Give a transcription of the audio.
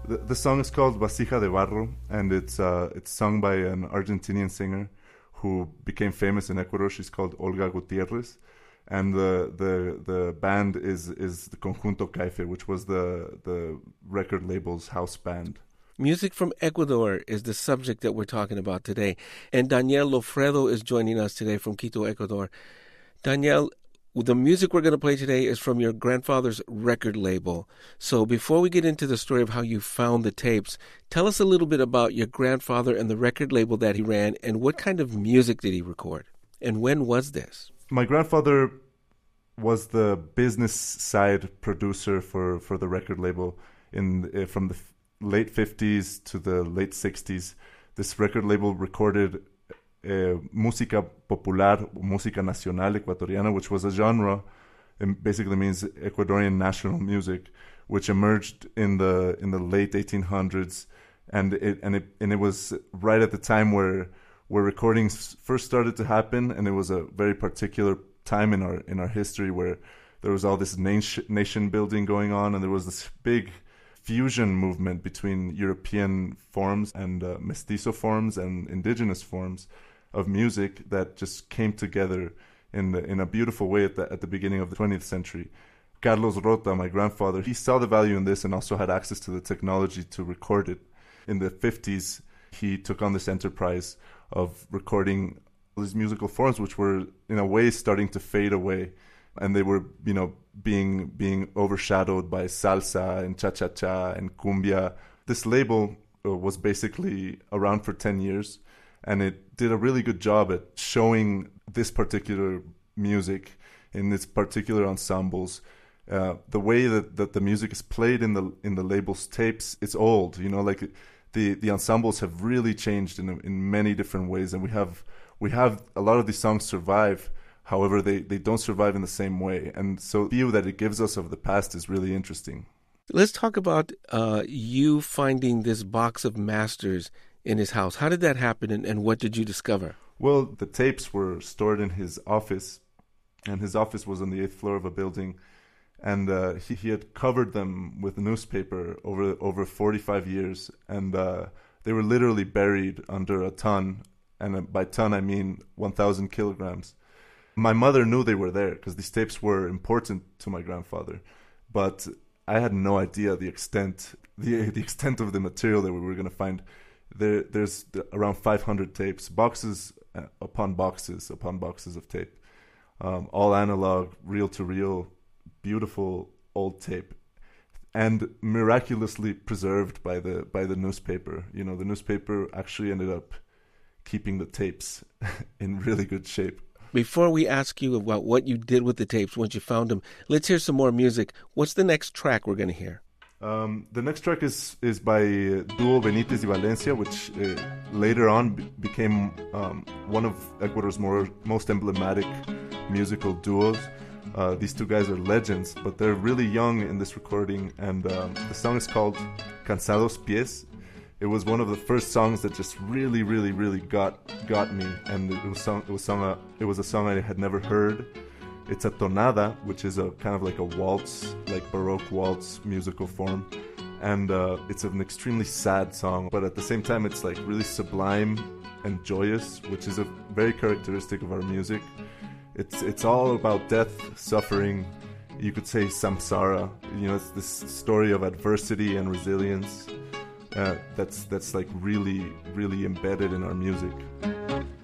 The song is called Vasija de Barro, and it's sung by an Argentinian singer who became famous in Ecuador. She's called Olga Gutierrez, and the band is the Conjunto Caife, which was the record label's house band. Music from Ecuador is the subject that we're talking about today. And Daniel Lofredo is joining us today from Quito, Ecuador. Daniel, the music we're going to play today is from your grandfather's record label. So before we get into the story of how you found the tapes, tell us a little bit about your grandfather and the record label that he ran, and what kind of music did he record? And when was this? My grandfather was the business side producer for the record label from the late 50s to the late 60s. This record label recorded música popular, música nacional ecuatoriana, which was a genre. It basically means Ecuadorian national music, which emerged in the late 1800s, and it was right at the time where recordings first started to happen, and it was a very particular time in our history where there was all this nation building going on, and there was this big fusion movement between European forms and mestizo forms and indigenous forms of music that just came together in a beautiful way at the beginning of the 20th century. Carlos Rota, my grandfather, he saw the value in this and also had access to the technology to record it. In the 50s, he took on this enterprise of recording these musical forms, which were in a way starting to fade away, and they were, being overshadowed by salsa and cha-cha-cha and cumbia. This label was basically around for 10 years, and it did a really good job at showing this particular music in its particular ensembles. The way that the music is played in the label's tapes, it's old. The ensembles have really changed in many different ways, and we have a lot of these songs survive. However, they don't survive in the same way. And so the view that it gives us of the past is really interesting. Let's talk about you finding this box of masters in his house. How did that happen, and what did you discover? Well, the tapes were stored in his office, and his office was on the 8th floor of a building. And he had covered them with newspaper over 45 years. And they were literally buried under a ton. And by ton, I mean 1,000 kilograms. My mother knew they were there because these tapes were important to my grandfather, but I had no idea the extent of the material that we were going to find. There's around 500 tapes, boxes upon boxes of tape, all analog, reel to reel, beautiful old tape, and miraculously preserved by the newspaper. The newspaper actually ended up keeping the tapes in really good shape. Before we ask you about what you did with the tapes once you found them, let's hear some more music. What's the next track we're going to hear? The next track is by Duo Benitez y Valencia, which later on became one of Ecuador's most emblematic musical duos. These two guys are legends, but they're really young in this recording, and the song is called Cansados Pies. It was one of the first songs that just really, really, really got me, and it was a song I had never heard. It's a tonada, which is a kind of like a waltz, like Baroque waltz musical form, and it's an extremely sad song, but at the same time it's like really sublime and joyous, which is a very characteristic of our music. It's all about death, suffering. You could say samsara. It's this story of adversity and resilience. That's like really, really embedded in our music.